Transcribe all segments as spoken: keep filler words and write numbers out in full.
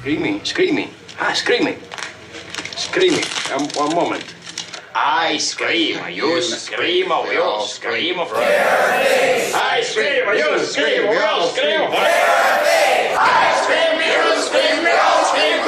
Screaming, screaming. Ah, screaming. Screaming. Um, one moment. I scream, you scream, or we all scream. I scream, you scream, we all scream. I scream, you scream, we all scream.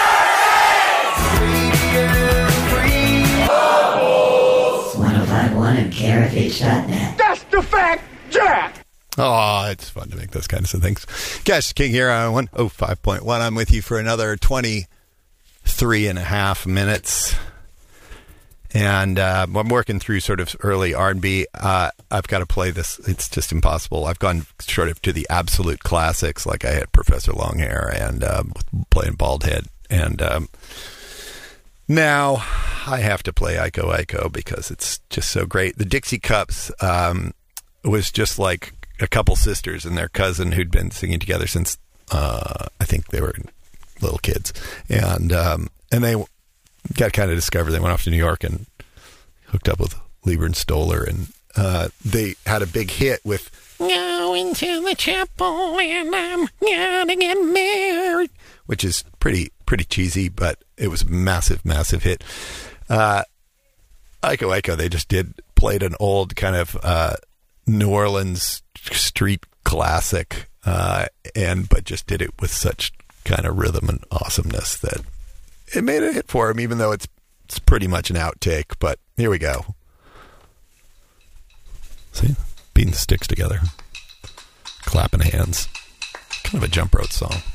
one oh five point one and K R F H dot net. That's the fact, Jack! Oh, it's fun to make those kinds of things. Cash King here on one oh five point one. I'm with you for another twenty-three and a half minutes. And uh, I'm working through sort of early R and B. Uh, I've got to play this. It's just impossible. I've gone sort of to the absolute classics, like I had Professor Longhair and um, playing Baldhead. And um, now I have to play Iko Iko because it's just so great. The Dixie Cups um, was just like a couple sisters and their cousin who'd been singing together since uh, I think they were little kids, and um, and they got kind of discovered. They went off to New York and hooked up with Lieber and Stoller, and uh, they had a big hit with "Going to the Chapel and I'm gonna get married," which is pretty pretty cheesy, but it was a massive massive hit. Uh, Iko Iko, they just did played an old kind of uh, New Orleans street classic, uh, and but just did it with such kind of rhythm and awesomeness that it made a hit for him, even though it's it's pretty much an outtake. But here we go. See, beating the sticks together, clapping hands, kind of a jump rope song.